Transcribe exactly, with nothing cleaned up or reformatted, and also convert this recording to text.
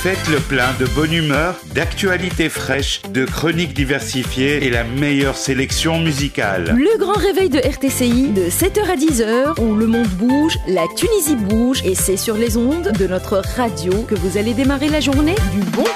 Faites le plein de bonne humeur, d'actualités fraîches, de chroniques diversifiées et la meilleure sélection musicale. Le grand réveil de R T C I de sept heures à dix heures où le monde bouge, la Tunisie bouge et c'est sur les ondes de notre radio que vous allez démarrer la journée du bon